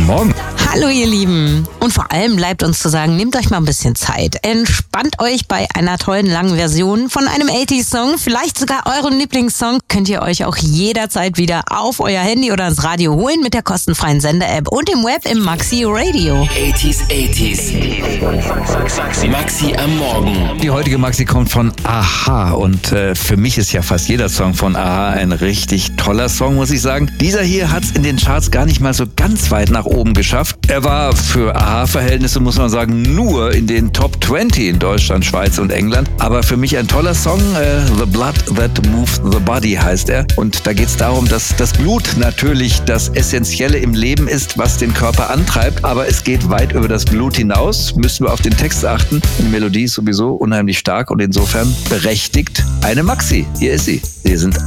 Guten Morgen. Hallo ihr Lieben. Und vor allem bleibt uns zu sagen, nehmt euch mal ein bisschen Zeit. Entspannt euch bei einer tollen langen Version von einem 80s-Song. Vielleicht sogar euren Lieblingssong. Könnt ihr euch auch jederzeit wieder auf euer Handy oder ins Radio holen mit der kostenfreien Sender-App und im Web im Maxi Radio. 80s. Maxi am Morgen. Die heutige Maxi kommt von a-ha und für mich ist ja fast jeder Song von a-ha ein richtig toller Song, muss ich sagen. Dieser hier hat es in den Charts gar nicht mal so ganz weit nach oben geschafft. Er war für a-ha-Verhältnisse, muss man sagen, nur in den Top 20 in Deutschland, Schweiz und England. Aber für mich ein toller Song, The Blood That Moves the Body heißt er. Und da geht es darum, dass das Blut natürlich das Essentielle im Leben ist, was den Körper antreibt. Aber es geht weit über das Blut hinaus, müssen wir auf den Text achten. Die Melodie ist sowieso unheimlich stark und insofern berechtigt eine Maxi. Hier ist sie. Wir sind